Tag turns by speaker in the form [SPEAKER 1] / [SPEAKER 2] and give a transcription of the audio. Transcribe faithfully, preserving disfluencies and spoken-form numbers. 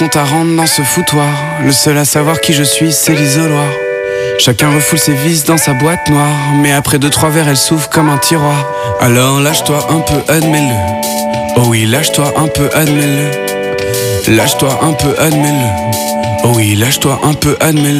[SPEAKER 1] Compte à rendre dans ce foutoir. Le seul à savoir qui je suis, c'est l'isoloir. Chacun refoule ses vices dans sa boîte noire. Mais après deux trois verres, elle s'ouvre comme un tiroir. Alors lâche-toi un peu, admets-le. Oh oui, lâche-toi un peu, admets-le. Lâche-toi un peu, admets-le. Oh oui, lâche-toi un peu, admets-le.